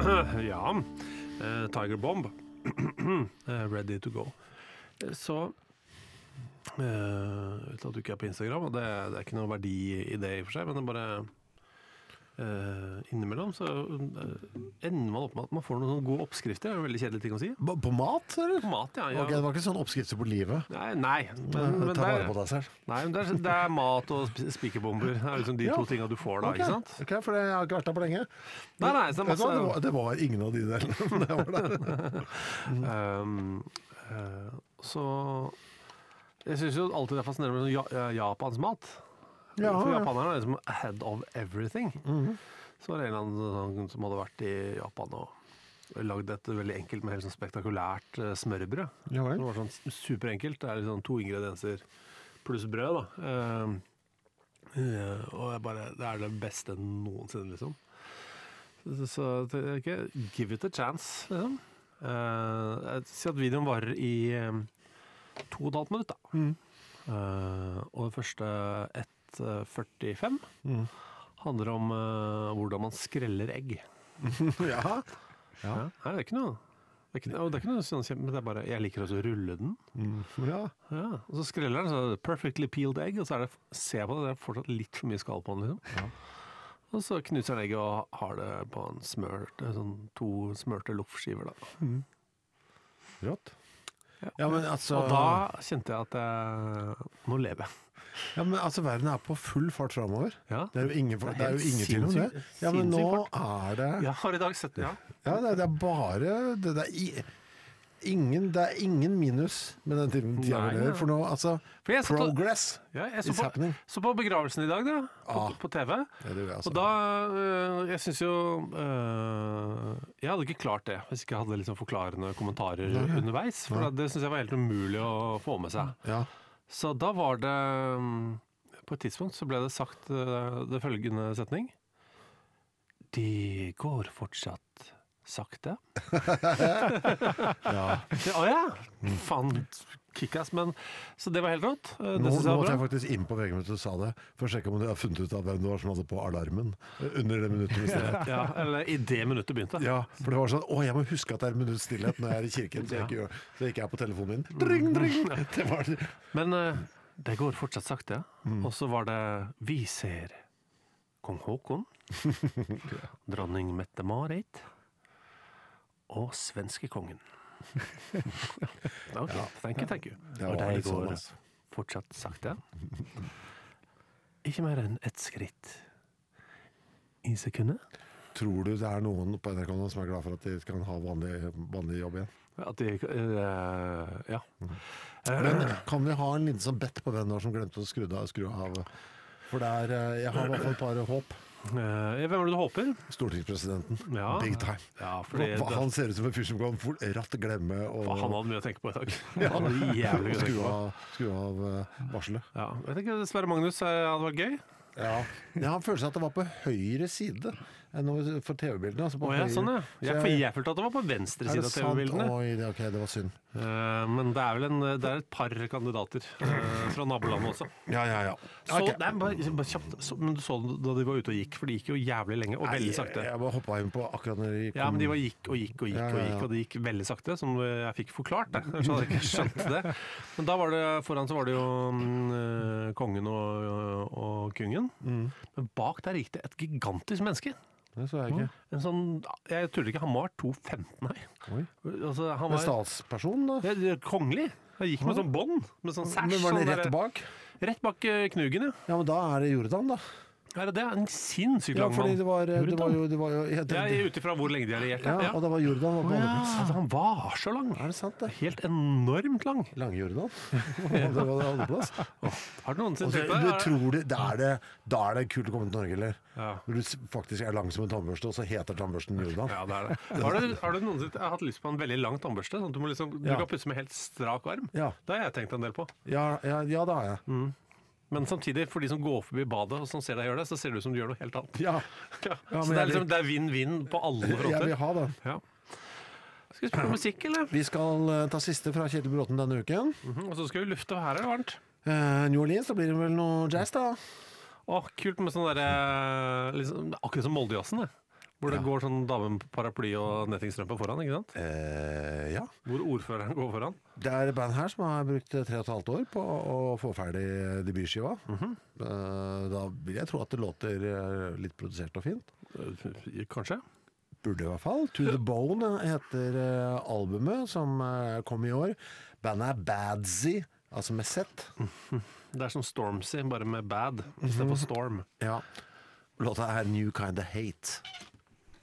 Ja, Tiger Bomb. Ready to go. Så uten at du ikke er på Instagram, og det er ikke noe verdi i det i og for seg, men det er bare innimellom så ender man opp med at man får noen gode oppskrifter. Det er en veldig kjedelig ting å si. På mat, eller? På mat, ja. Ok, det var ikke sånn oppskrifter på livet. Nei. Men ta vare på deg selv. Nei, men det er mat og spikerbomber. Det er liksom de to tingene du får da, ikke sant? Ok, for jeg har ikke vært der på lenge. Nei, så masse... det var ingen av de delene. Det var det. Så jeg synes jo alltid det er fascinerende med Japans mat. Ja, for japanerne er liksom ahead of everything. Så var det en eller annen som hadde vært i Japan og lagd et veldig enkelt, men helt sånn spektakulært smørbrød. Ja, vel. Det var sånn superenkelt. Det er liksom 2 ingredienser pluss brød da. Og det er det beste noensinne liksom. Så okay, give it a chance liksom. Jeg sier at videoen varer i 2,5 minutter da. Og det første 1:45 handler om hvordan man skreller egg. Ja. Nei, det er ikke noe. Det er ikke noe sånn kjempe, men det er bare, jeg liker også å rulle den. Ja. Og så skreller den, så er det perfectly peeled egg, og så er det, ser jeg på det, det er fortsatt litt for mye skall på den, liksom. Ja. Og så knuser den egget og har det på en sånn 2 smørte loffskiver da. Rått. Ja, men altså... Og da kjente jeg at nå lever jeg. Ja, men altså verden er på full fart fremover. Ja. Det er jo ingen tvil om det. Ja, men nå er det... Jeg har i dag sett det, ja. Ja, det er bare... Det er ingen minus med den tiden vi lever. For nå, altså, progress is happening. Så på begravelsen i dag da, på TV. Ja, det altså. Og da, jeg synes jo, jeg hadde ikke klart det, hvis ikke jeg hadde liksom forklarende kommentarer underveis. For det synes jeg var helt umulig å få med seg. Ja. Så da var det, på et tidspunkt så ble det sagt det følgende setning. De går fortsatt sakte. Ja. Faen, kickass, men så det var helt rått. Nå måtte jeg faktisk inn på VG mens du sa det, for å sjekke om du har funnet ut av hvem det var som hadde på alarmen under det minuttet hvis det er. Ja, eller i det minuttet begynte. Ja, for det var sånn, jeg må huske at det er en minutt stillhet når jeg er i kirken, så jeg ikke er på telefonen min. Dring, dring! Det var det. Men det går fortsatt sakte, og så var det vi ser kong Håkon, dronning Mette-Marit, og svenske kongen. Ok, thank you. Og det går fortsatt sakte. Ikke mer enn et skritt i sekundet. Tror du det er noen på NRK som er glad for at de kan ha vanlig jobb igjen? At de, ja. Men kan vi ha en liten sånn bett på hvem det var som glemte å skru av? For jeg har i hvert fall et par håp. Hvem er det du håper? Stortingspresidenten. Ja. Big time. Ja, han ser ut som en fyr som kan ratt glemme. Han hadde mye å tenke på i dag. Han hadde jævlig å tenke på. Skru av varselet. Ja, jeg tenker Sverre Magnus hadde vært gøy. Ja, han følte seg at det var på høyre side for TV-bildene. Altså sånn ja. Jeg følte at det var på venstre side av TV-bildene. Oi, ok, det var synd. Men det er vel det er et par kandidater fra nabolandet også. Ja. Okay. Så, bare kjapt, men du så da de var ute og gikk, for de gikk jo jævlig lenge og veldig sakte. Jeg bare hoppet inn på akkurat når de kom. Ja, men de gikk, og de gikk veldig sakte, som jeg fikk forklart det. Jeg hadde ikke skjønt det. Men da var det, foran så var det jo kongen og kungen. Men bak der gikk det et gigantisk menneske. Det så jeg ikke. En sånn, jeg tror ikke han var 2,15 her. Altså, han var en statsperson da? Kongelig. Han gikk med sånn bånd, med sånn sæsj. Men var det rett bak? Rett bak knugen, ja. Ja, men da er det Jordan da. Ja, det er en sinnssykt lang mann. Ja, fordi det var jo jeg er ute fra hvor lenge de har regjert. Ja, og det var Jordan på andreplass. Altså, han var så lang. Er det sant det? Helt enormt lang. Lang Jordan? Det var andreplass. Har du noensinne tenkt på det? Du tror da er det kult å komme til Norge, eller? Ja. Når du faktisk er lang som en tannbørste, og så heter tannbørsten Jordan. Ja, det er det. Har du noensinne hatt lyst på en veldig lang tannbørste? Sånn at du kan pusse med helt strak arm? Ja. Det har jeg tenkt en del på. Ja, det har jeg. Men samtidig, for de som går forbi badet og som ser deg gjøre det, så ser det ut som du gjør noe helt annet. Ja. Så det er vinn-vinn på alle fronter. Jeg vil ha det. Ja. Skal vi spille musikk, eller? Vi skal ta siste fra Kjetil Bråten denne uken. Og så skal vi lufte, og her er det varmt. New Orleans, da blir det vel noe jazz da? Kult med sånn der, liksom, akkurat som Molde-jassen, det. Hvor det går sånn dame med paraply og nettingstrømpe foran, ikke sant? Ja. Hvor ordføreren går foran. Det er et band her som har brukt 3,5 år på å få ferdig debutskiva. Da vil jeg tro at det låter litt produsert og fint. Kanskje. Burde i hvert fall. To the Bone heter albumet som kom i år. Bandet er Badsy, altså med Z. Det er som Stormzy, bare med bad i stedet for storm. Ja. Låta er New Kinda Hate.